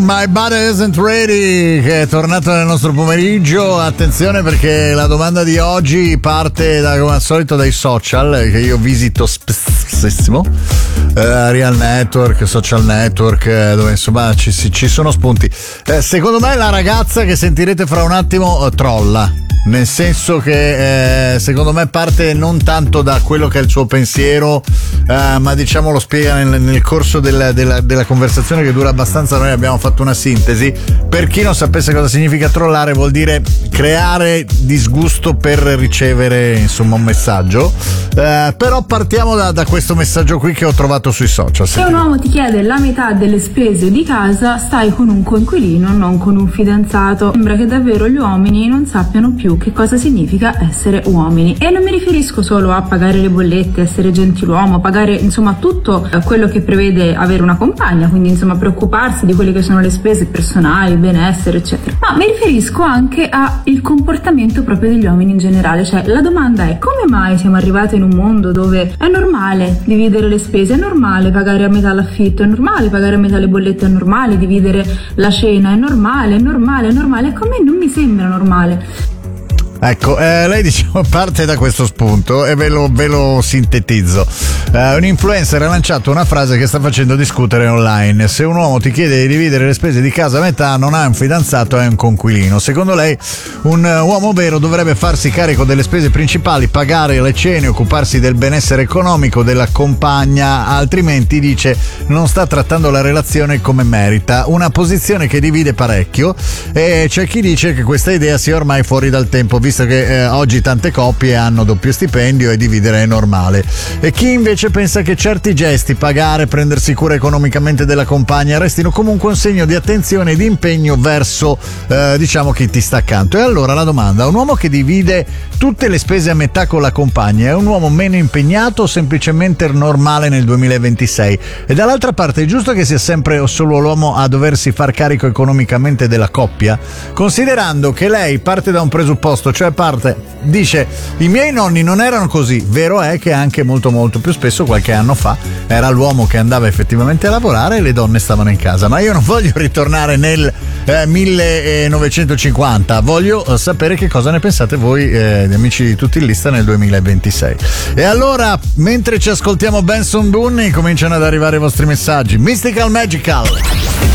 My Body Isn't Ready, che è tornato nel nostro pomeriggio. Attenzione, perché la domanda di oggi parte come al solito dai social, che io visito spessissimo, Real Network, Social Network, dove insomma ci sono spunti. Secondo me la ragazza che sentirete fra un attimo trolla, nel senso che secondo me parte non tanto da quello che è il suo pensiero, ma diciamo lo spiega nel corso della conversazione, che dura abbastanza. Noi abbiamo fatto una sintesi. Per chi non sapesse cosa significa trollare, vuol dire creare disgusto per ricevere insomma un messaggio, però partiamo da questo messaggio qui che ho trovato sui social. Se un uomo ti chiede la metà delle spese di casa, stai con un coinquilino, non con un fidanzato. Sembra che davvero gli uomini non sappiano più che cosa significa essere uomini, e non mi riferisco solo a pagare le bollette, essere gentiluomo, pagare insomma tutto quello che prevede avere una compagna, quindi insomma preoccuparsi di quelle che sono le spese personali, benessere eccetera, ma mi riferisco anche al comportamento proprio degli uomini in generale. Cioè la domanda è: come mai siamo arrivati in un mondo dove è normale dividere le spese, è normale pagare a metà l'affitto, è normale pagare a metà le bollette, è normale dividere la cena, è normale, e come non mi sembra normale. Ecco, lei diciamo parte da questo spunto e ve lo sintetizzo. Un influencer ha lanciato una frase che sta facendo discutere online: se un uomo ti chiede di dividere le spese di casa a metà, non ha un fidanzato, è un coinquilino. Secondo lei un uomo vero dovrebbe farsi carico delle spese principali, pagare le cene, occuparsi del benessere economico della compagna, altrimenti, dice, non sta trattando la relazione come merita. Una posizione che divide parecchio, e c'è chi dice che questa idea sia ormai fuori dal tempo, visto che oggi tante coppie hanno doppio stipendio e dividere è normale, e chi invece pensa che certi gesti, pagare, prendersi cura economicamente della compagna, restino comunque un segno di attenzione e di impegno verso diciamo chi ti sta accanto. E allora la domanda: un uomo che divide tutte le spese a metà con la compagna è un uomo meno impegnato o semplicemente normale nel 2026? E dall'altra parte, è giusto che sia sempre o solo l'uomo a doversi far carico economicamente della coppia? Considerando che lei parte da un presupposto, cioè dice: i miei nonni non erano così. Vero è che anche molto più spesso, qualche anno fa, era l'uomo che andava effettivamente a lavorare e le donne stavano in casa. Ma io non voglio ritornare nel 1950, voglio sapere che cosa ne pensate voi, gli amici di Tutti in Lista, nel 2026. E allora, mentre ci ascoltiamo Benson Boone, cominciano ad arrivare i vostri messaggi. Mystical Magical.